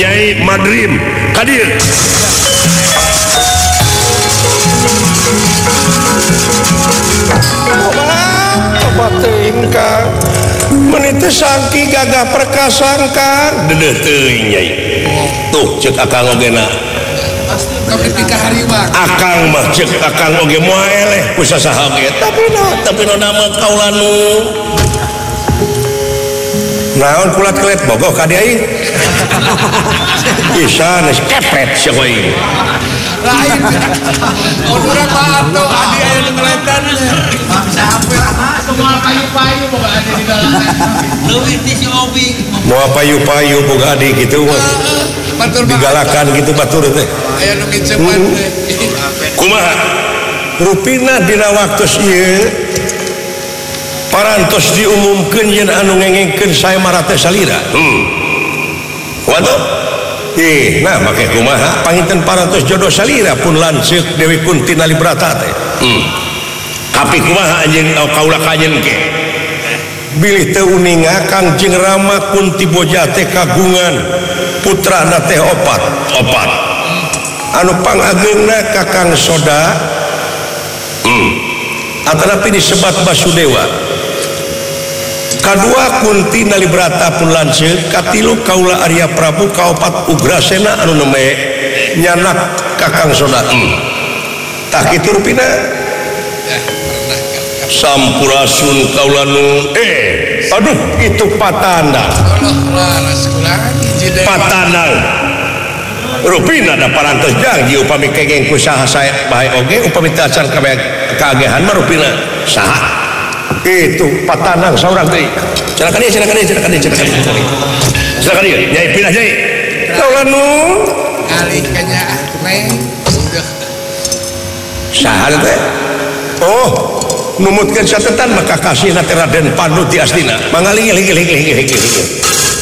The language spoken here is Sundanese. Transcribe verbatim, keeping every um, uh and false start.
Nyai Madrim hadir. Apa teuing Kang? Menit teh sangki gagah perkasaan Kang. Dedeh teuing Nyai. Tuh ceuk akang ogena. Akang mah cek akang oge moal eleh ku sasaha ge tapi no tapi no nama kaula nu naon kulat kelet bogoh ka dieu bisa geus kepet sia we lain urang mah atuh adi aya nu ngeletan sampai semua payu-payu boga adi di dalam leuwih ti si Obi moal payu-payu boga adi kitu mah digalakan gitu batur teh aya nu ngecepan teh kumaha rupina dina waktos ieu parantos diumumkeun yen anu ngengengkeun sae mara teh salira hmm waduh ih nah make kumaha panginten parantos jodoh salira pun lanceuk Dewi Kunti Nalibrata teh hmm tapi kumaha anjeun kaula kanyen ke bilih teu uninga Kangjeng Rama Kunti Boja teh kagungan putrana teh opat opat anu pangageuna Kakang Soda hmm atanapi disebat Basudewa kadua Kunti Nalibrata pun lanceuk katilu kaula Arya Prabu kaopat Ugrasena anu neme nyanak Kakang Soda hmm tah kitu rupina sampurasun kaula nu eh aduh itu patanda patanda rupina da parantos janji upami kengeng ku saha sae bae oge upami teu acan kagehan mah rupina saha itu patanda saurang deui silakan ieu silakan ieu silakan ieu silakan ieu silakan ieu Nyai pindah Nyai kaula nu alih kanya neng saha teh oh numutkeun satetan maka kasihna teh Raden Pandu ti Astina mangaling-ling-ling-ling